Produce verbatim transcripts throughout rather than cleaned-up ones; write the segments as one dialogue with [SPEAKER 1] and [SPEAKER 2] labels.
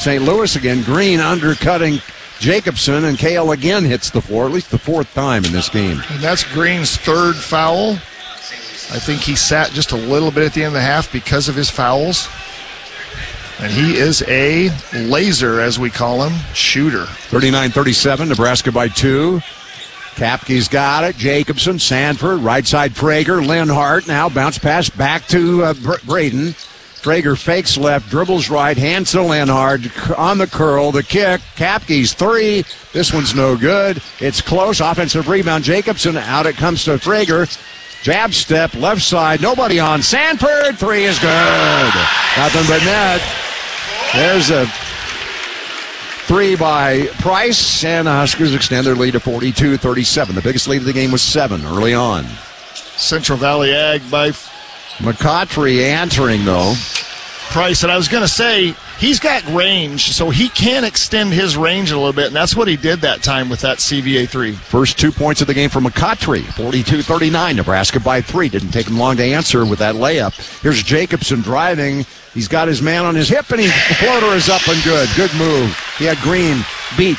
[SPEAKER 1] Saint Louis again. Green undercutting Jacobson, and Kale again hits the floor, at least the fourth time in this game.
[SPEAKER 2] And that's Green's third foul. I think he sat just a little bit at the end of the half because of his fouls. And he is a laser, as we call him, shooter.
[SPEAKER 1] thirty-nine thirty-seven, Nebraska by two. Kapke's got it. Jacobson, Sanford, right side Frager, Linhart now bounce pass back to uh, Braden. Frager fakes left, dribbles right, hands to Linhart on the curl, the kick. Kapke's three. This one's no good. It's close. Offensive rebound. Jacobson out. It comes to Frager. Jab step, left side. Nobody on. Sanford. Three is good. Nothing but net. There's a three by Price, and the Huskers extend their lead to forty-two thirty-seven. The biggest lead of the game was seven early on.
[SPEAKER 2] Central Valley Ag by
[SPEAKER 1] McCautry answering, though.
[SPEAKER 2] Price, and I was going to say, he's got range, so he can extend his range a little bit, and that's what he did that time with that C V A three.
[SPEAKER 1] First two points of the game for McCautry, forty-two thirty-nine. Nebraska by three. Didn't take him long to answer with that layup. Here's Jacobson driving. He's got his man on his hip, and he, the floater is up and good. Good move. He had Green beat.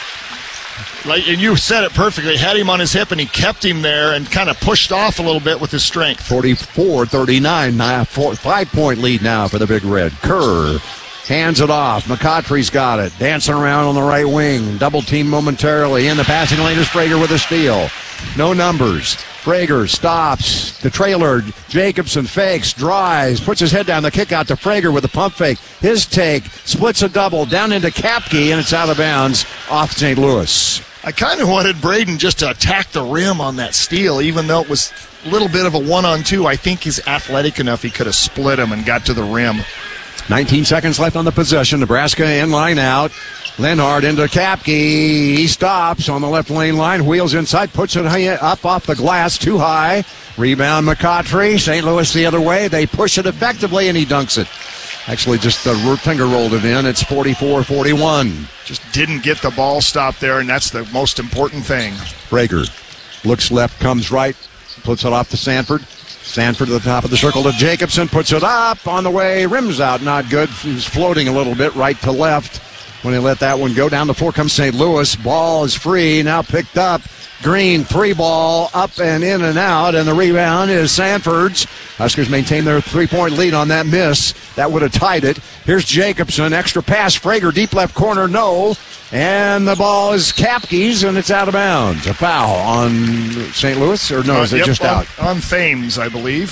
[SPEAKER 2] Like, and you said it perfectly. Had him on his hip, and he kept him there and kind of pushed off a little bit with his strength.
[SPEAKER 1] forty-four thirty-nine. Five-point lead now for the Big Red. Kerr hands it off. McCautry's got it. Dancing around on the right wing. Double team momentarily. In the passing lane is Frager with a steal. No numbers. Frager stops. The trailer. Jacobson fakes, drives, puts his head down. The kick out to Frager with a pump fake. His take. Splits a double. Down into Kapke, and it's out of bounds off Saint Louis.
[SPEAKER 2] I kind of wanted Braden just to attack the rim on that steal, even though it was a little bit of a one-on-two. I think he's athletic enough he could have split him and got to the rim.
[SPEAKER 1] nineteen seconds left on the possession. Nebraska in line out. Linhart into Kapke. He stops on the left lane line. Wheels inside. Puts it up off the glass. Too high. Rebound McCautry. Saint Louis the other way. They push it effectively, and he dunks it. Actually, just the finger rolled it in. It's forty-four forty-one.
[SPEAKER 2] Just didn't get the ball stopped there, and that's the most important thing.
[SPEAKER 1] Frager looks left, comes right, puts it off to Sanford. Sanford to the top of the circle to Jacobson. Puts it up on the way. Rims out. Not good. He's floating a little bit right to left. When they let that one go, down the floor comes Saint Louis. Ball is free. Now picked up. Green, three ball, up and in and out, and the rebound is Sanford's. Huskers maintain their three-point lead on that miss. That would have tied it. Here's Jacobson, extra pass, Frager, deep left corner, no. And the ball is Kapke's, and it's out of bounds. A foul on Saint Louis, or no,
[SPEAKER 2] uh,
[SPEAKER 1] is it
[SPEAKER 2] yep,
[SPEAKER 1] just
[SPEAKER 2] on,
[SPEAKER 1] out?
[SPEAKER 2] On Thames, I believe.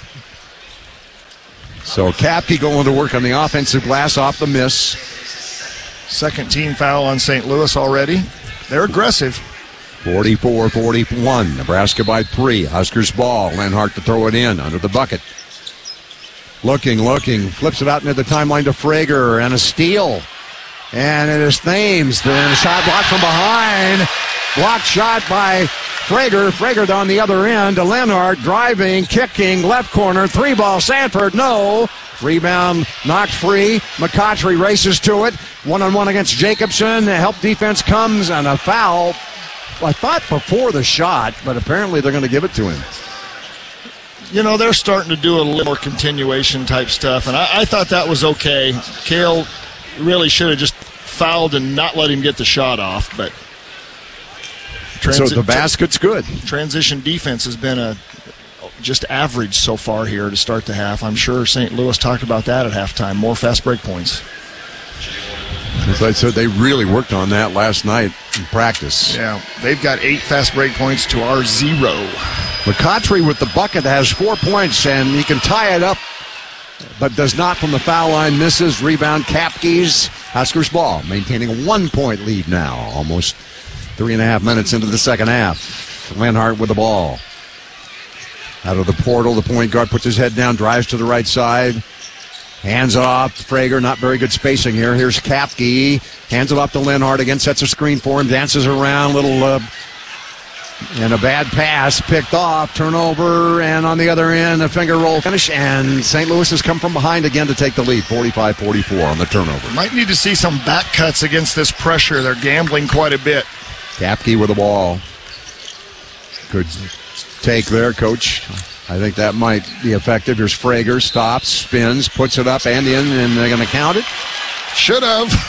[SPEAKER 1] So Kapke going to work on the offensive glass off the miss.
[SPEAKER 2] Second team foul on Saint Louis already. They're aggressive.
[SPEAKER 1] forty-four forty-one. Nebraska by three. Huskers ball. Linhart to throw it in under the bucket. Looking, looking. Flips it out into the timeline to Frager. And a steal. And it is Thames. Then a shot blocked from behind. Blocked shot by Frager. Frager on the other end to Linhart. Driving, kicking, left corner. Three ball. Sanford, no. Rebound knocked free. McCautry races to it. One-on-one against Jacobson. The help defense comes, and a foul. I thought before the shot, but apparently they're going to give it to him.
[SPEAKER 2] You know, they're starting to do a little more continuation type stuff, and I, I thought that was okay. Kale really should have just fouled and not let him get the shot off, but
[SPEAKER 1] Transi- so the basket's good.
[SPEAKER 2] Transition defense has been a just average so far here to start the half. I'm sure Saint Louis talked about that at halftime. More fast break points.
[SPEAKER 1] As I said, they really worked on that last night in practice.
[SPEAKER 2] Yeah, they've got eight fast break points to our zero.
[SPEAKER 1] McCautry with the bucket has four points, and he can tie it up, but does not from the foul line. Misses. Rebound, Kapke's. Huskers ball, maintaining a one-point lead now. Almost three and a half minutes into the second half. Linhart with the ball. Out of the portal, the point guard puts his head down, drives to the right side. Hands it off. Frager, not very good spacing here. Here's Kapke. Hands it off to Linhart. Again, sets a screen for him. Dances around. Little, uh, and a bad pass. Picked off. Turnover. And on the other end, a finger roll finish. And Saint Louis has come from behind again to take the lead. forty-five forty-four on the turnover.
[SPEAKER 2] Might need to see some back cuts against this pressure. They're gambling quite a bit.
[SPEAKER 1] Kapke with the ball. Good take there, coach. I think that might be effective. Here's Frager, stops, spins, puts it up and in, and they're going to count it.
[SPEAKER 2] Should have.